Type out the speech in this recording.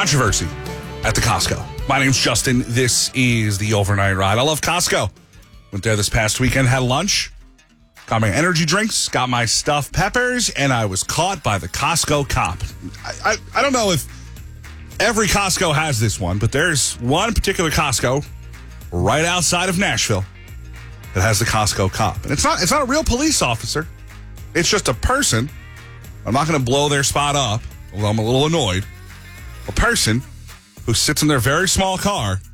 controversy at the Costco. My name's Justin. This is the Overnight Ride. I love Costco. Went there this past weekend, had lunch, got my energy drinks, got my stuffed peppers, and I was caught by the Costco cop. I don't know if every Costco has this one, but there's one particular Costco right outside of Nashville that has the Costco cop. And it's not a real police officer. It's just a person. I'm not going to blow their spot up, although I'm a little annoyed. A person who sits in their very small car